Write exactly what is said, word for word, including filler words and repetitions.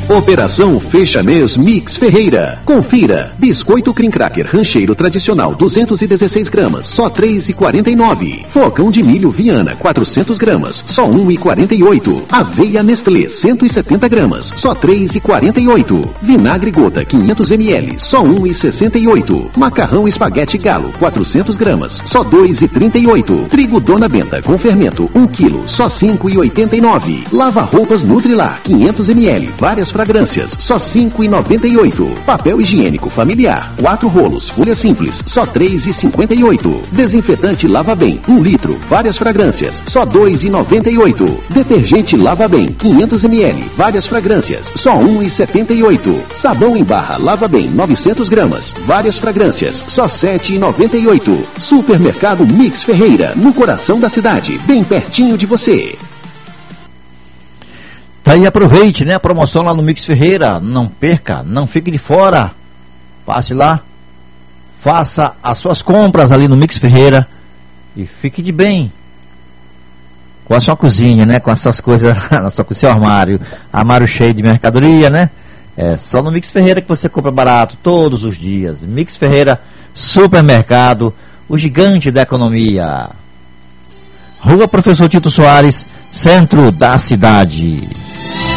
Operação Fecha Mês Mix Ferreira. Confira. Biscoito Cream Cracker Rancheiro Tradicional duzentos e dezesseis gramas, só três reais e quarenta e nove centavos. Flocão de milho Viana quatrocentas gramas, só um real e quarenta e oito centavos. Aveia Nestlé cento e setenta gramas, só três reais e quarenta e oito centavos. Vinagre Gota quinhentos mililitros, só um real e sessenta e oito centavos. Macarrão Espaguete Galo quatrocentas gramas, só dois reais e trinta e oito centavos. Trigo Dona Benta com fermento um quilo, só cinco reais e oitenta e nove centavos. Lava roupas Nutrilar quinhentos mililitros, várias fragrâncias, só cinco reais e noventa e oito centavos. Papel higiênico familiar, quatro rolos, folha simples, só três reais e cinquenta e oito centavos. Desinfetante Lava Bem, um litro, várias fragrâncias, só dois reais e noventa e oito centavos. Detergente Lava Bem, quinhentos mililitros, várias fragrâncias, só um real e setenta e oito centavos. Sabão em barra Lava Bem, novecentas gramas, várias fragrâncias, só sete reais e noventa e oito centavos. Supermercado Mix Ferreira, no coração da cidade, bem pertinho de você. Daí aproveite, né, a promoção lá no Mix Ferreira, não perca, não fique de fora, passe lá, faça as suas compras ali no Mix Ferreira e fique de bem com a sua cozinha, né, com as suas coisas, com o seu armário, armário cheio de mercadoria, né, é só no Mix Ferreira que você compra barato todos os dias. Mix Ferreira, supermercado, o gigante da economia. Rua Professor Tito Soares, centro da cidade.